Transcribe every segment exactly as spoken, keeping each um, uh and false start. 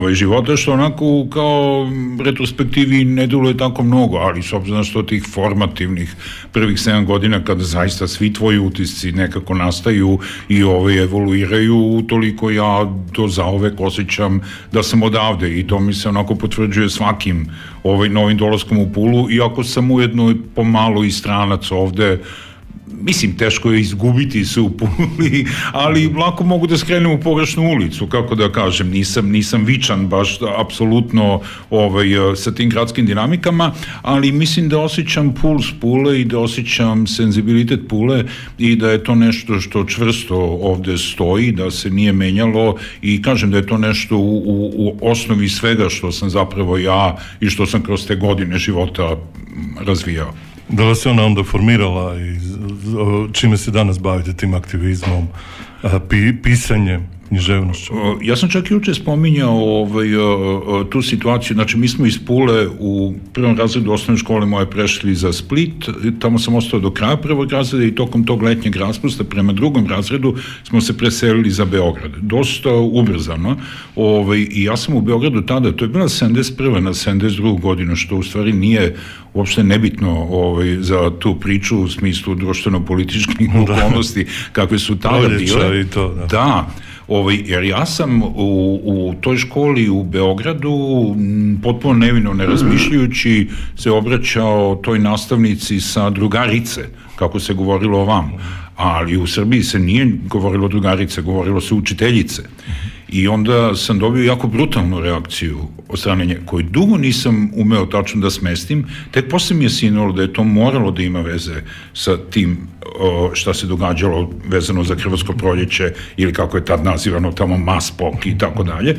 života, što onako kao retrospektivi ne deluje tako mnogo, ali s obzirom što tih formativnih prvih sedam godina kada zaista svi tvoji utisci nekako nastaju i ove evoluiraju, toliko ja to zauvek osjećam da sam odavde i to mi se onako potvrđuje svakim ovaj novim dolaskom u Pulu, iako sam ujedno pomalo i stranac ovde. Mislim, teško je izgubiti se u Puli, ali lako mogu da skrenem u pogrešnu ulicu, kako da kažem, nisam, nisam vičan baš apsolutno ovaj, sa tim gradskim dinamikama, ali mislim da osjećam puls Pule i da osjećam senzibilitet Pule i da je to nešto što čvrsto ovde stoji, da se nije menjalo i kažem da je to nešto u, u, u osnovi svega što sam zapravo ja i što sam kroz te godine života razvijao. Da vas je ona onda formirala i čime se danas bavite, tim aktivizmom, pisanjem, književnošću? Ja sam čak juče spominjao ovaj, tu situaciju, znači mi smo iz Pule u prvom razredu osnovne škole moje prešli za Split, tamo sam ostao do kraja prvog razreda i tokom tog letnjeg raspusta prema drugom razredu smo se preselili za Beograd. Dosta ubrzano ovaj, i ja sam u Beogradu tada, to je bila sedamdeset prva na sedamdeset drugu godinu, što u stvari nije uopšte nebitno ovaj, za tu priču u smislu društveno-političkih okolnosti kakve su tada bile. I to, da. Da. Ovaj, jer ja sam u, u toj školi u Beogradu potpuno nevino ne razmišljajući se obraćao toj nastavnici sa drugarice, kako se govorilo o vam, ali u Srbiji se nije govorilo drugarice, govorilo se učiteljice. I onda sam dobio jako brutalnu reakciju od strane nje, koju dugo nisam umeo tačno da smestim, tek posle mi je sinulo da je to moralo da ima veze sa tim šta se događalo vezano za Hrvatsko proljeće ili kako je tad nazivano tamo Maspok i tako dalje,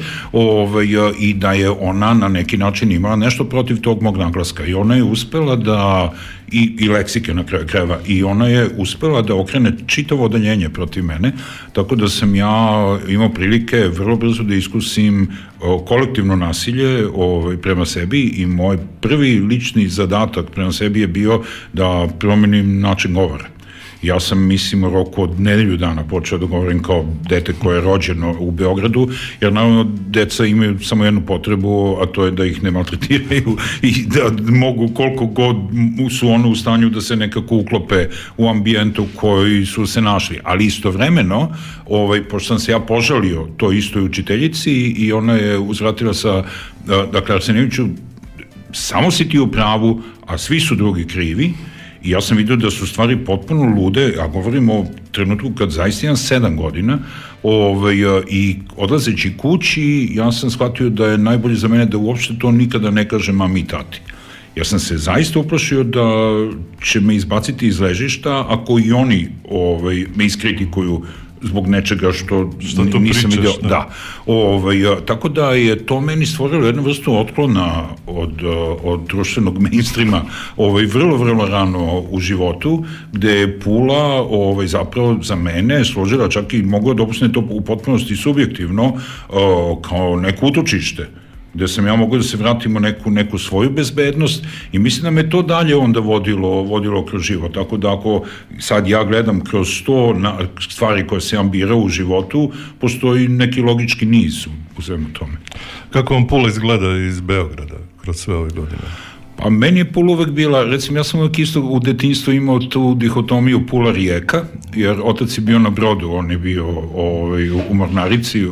i da je ona na neki način imala nešto protiv tog mog naglaska i ona je uspela da i, i leksike na kraju krajeva i ona je uspela da okrene čitavo odeljenje protiv mene, tako da sam ja imao prilike vrlo brzo da iskusim kolektivno nasilje ovaj, prema sebi i moj prvi lični zadatak prema sebi je bio da promenim način govora. Ja sam, mislim, u roku od nedelju dana počeo da govorim kao dete koje je rođeno u Beogradu, jer naravno deca imaju samo jednu potrebu, a to je da ih ne maltretiraju i da mogu koliko god su ono u stanju da se nekako uklope u ambijentu koji su se našli. Ali istovremeno, ovaj, pošto sam se ja požalio to istoj učiteljici i ona je uzvratila sa, dakle, Arsenijeviću, samo si ti u pravu, a svi su drugi krivi. I ja sam vidio da su stvari potpuno lude, a govorimo o trenutku kad zaista imam sedam godina, ovaj, i odlazeći kući, ja sam shvatio da je najbolje za mene da uopšte to nikada ne kažem mami i tati. Ja sam se zaista uplašio da će me izbaciti iz ležišta ako i oni ovaj, me iskritikuju zbog nečega što, što nisam vidio. Da. Da. Ovaj, tako da je to meni stvorilo jednu vrstu otklona od, od društvenog mainstreama ovaj, vrlo, vrlo rano u životu, gde je Pula ovaj, zapravo za mene složila čak i mogu da opustne to u potpunosti subjektivno kao neko utočište, gde sam ja mogu da se vratim u neku, neku svoju bezbednost i mislim da me to dalje onda vodilo, vodilo kroz život. Tako da ako sad ja gledam kroz sto na, stvari koje se ambirao u životu, postoji neki logički niz u svemu tome. Kako vam Pula izgleda iz Beograda kroz sve ove godine? Pa meni je Pula uvek bila, recimo ja sam uvek isto u detinjstvu imao tu dihotomiju Pula-Rijeka, jer otac je bio na brodu, on je bio ovaj, u Mornarici,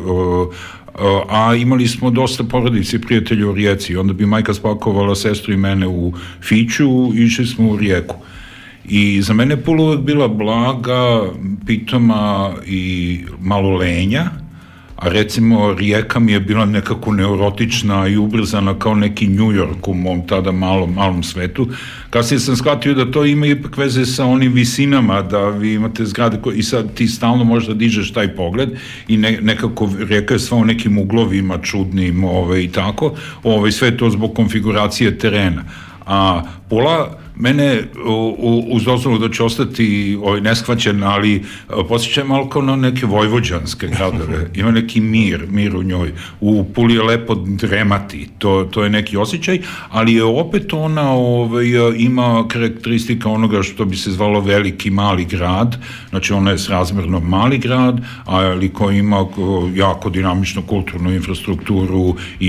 a imali smo dosta porodice i prijatelja u Rijeci, onda bi majka spakovala sestru i mene u Fiću i išli smo u Rijeku. I za mene je Pula uvek bila blaga, pitoma i malo lenja, a recimo Rijeka mi je bila nekako neurotična i ubrzana kao neki New York u mom tada malom, malom svetu. Kasnije sam shvatio da to ima ipak veze sa onim visinama, da vi imate zgrade koje, i sad ti stalno možda dižeš taj pogled i ne, nekako Rijeka je sva u nekim uglovima čudnim ove, i tako, ove, sve to zbog konfiguracije terena. A Pula Mene, u, uz dozvolu da će ostati ovaj, neshvaćen, ali posjećam malo kao na neke vojvođanske gradove. Ima neki mir, mir u njoj. U Puli je lepo dremati, to, to je neki osjećaj, ali je opet ona ovaj, ima karakteristika onoga što bi se zvalo veliki mali grad, znači ona je srazmerno mali grad, ali koji ima jako dinamičnu kulturnu infrastrukturu i